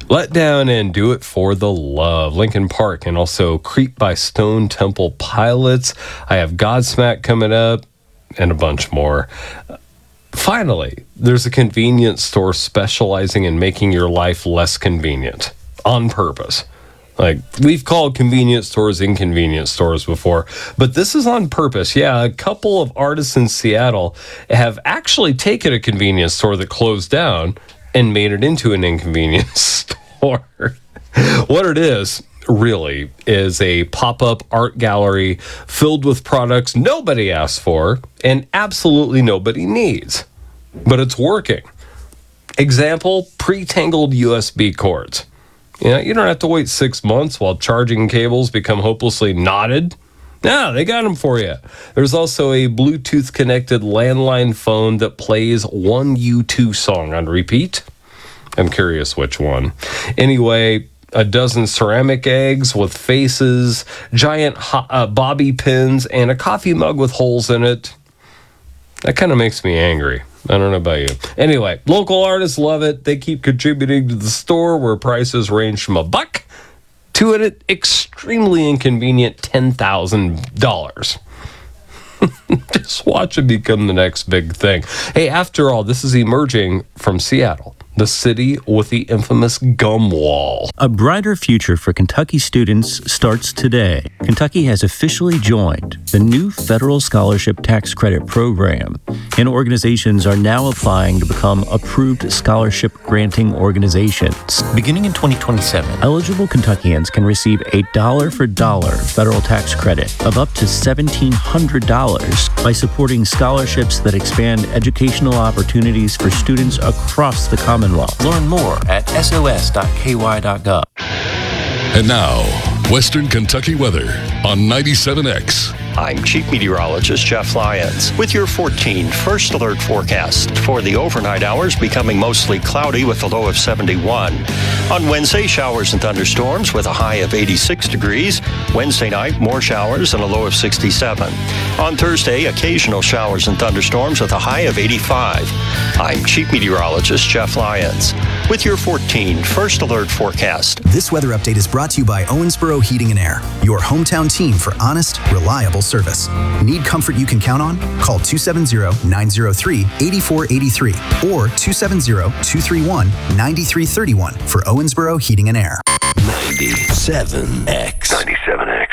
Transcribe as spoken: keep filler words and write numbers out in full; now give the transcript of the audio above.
Let Down and Do It for the Love, Linkin Park, and also Creep by Stone Temple Pilots. I have Godsmack coming up, and a bunch more. Finally, there's a convenience store specializing in making your life less convenient on purpose. Like, we've called convenience stores inconvenience stores before, but this is on purpose. Yeah, a couple of artists in Seattle have actually taken a convenience store that closed down and made it into an inconvenience store. What it is, really, is a pop-up art gallery filled with products nobody asked for and absolutely nobody needs. But it's working. Example, pre-tangled U S B cords. You know, you don't have to wait six months while charging cables become hopelessly knotted. No, they got them for you. There's also a Bluetooth-connected landline phone that plays one U two song on repeat. I'm curious which one. Anyway, a dozen ceramic eggs with faces, giant ho- uh, bobby pins, and a coffee mug with holes in it. That kind of makes me angry. I don't know about you. Anyway, local artists love it. They keep contributing to the store where prices range from a buck to an extremely inconvenient ten thousand dollars. Just watch it become the next big thing. Hey, after all, this is emerging from Seattle, the city with the infamous gum wall. A brighter future for Kentucky students starts today. Kentucky has officially joined the new federal scholarship tax credit program, and organizations are now applying to become approved scholarship granting organizations. Beginning in twenty twenty-seven, eligible Kentuckians can receive a dollar for dollar federal tax credit of up to seventeen hundred dollars by supporting scholarships that expand educational opportunities for students across the Commonwealth. Learn more at S O S dot K Y dot gov. And now, Western Kentucky weather on ninety-seven X. I'm Chief Meteorologist Jeff Lyons with your fourteen First Alert forecast. For the overnight hours, becoming mostly cloudy with a low of seventy-one. On Wednesday, showers and thunderstorms with a high of eighty-six degrees. Wednesday night, more showers and a low of sixty-seven. On Thursday, occasional showers and thunderstorms with a high of eighty-five. I'm Chief Meteorologist Jeff Lyons with your fourteen First Alert forecast. This weather update is brought to you by Owensboro Heating and Air, your hometown team for honest, reliable service. Need comfort you can count on? Call two seven zero, nine zero three, eight four eight three or two seven zero, two three one, nine three three one for Owensboro Heating and Air. ninety-seven X. ninety-seven X.